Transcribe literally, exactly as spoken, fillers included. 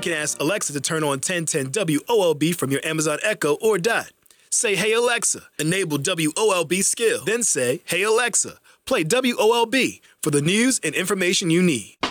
can ask Alexa to turn on ten ten W O L B from your Amazon Echo or Dot. Say, hey Alexa, enable W O L B skill. Then say, hey Alexa, play W O L B for the news and information you need.